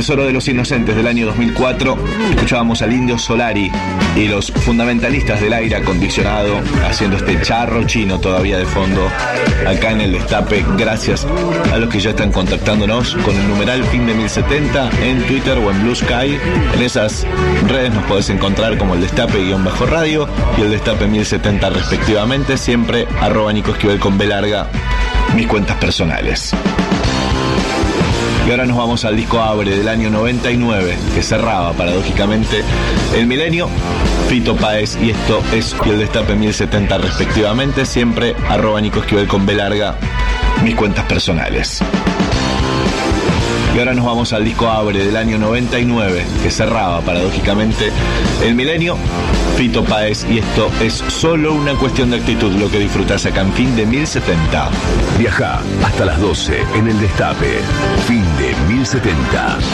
Tesoro de los Inocentes del año 2004, escuchábamos al Indio Solari y los fundamentalistas del aire acondicionado haciendo este charro chino todavía de fondo acá en el Destape. Gracias a los que ya están contactándonos con el numeral fin de 1070 en Twitter o en Blue Sky. En esas redes nos podés encontrar como el Destape-radio y el Destape 1070 respectivamente, siempre @Nico Esquivel con B larga, mis cuentas personales. Y ahora nos vamos al disco Abre del año 99, que cerraba paradójicamente el milenio. Fito Páez y esto es el Destape 1070 respectivamente, siempre @Nico Esquivel con B larga, mis cuentas personales. Y ahora nos vamos al disco Abre del año 99, que cerraba paradójicamente el milenio. Fito Páez y esto es solo una cuestión de actitud, lo que disfrutás acá en fin de 1070. Viajá hasta las 12 en el Destape. Fin de 1070.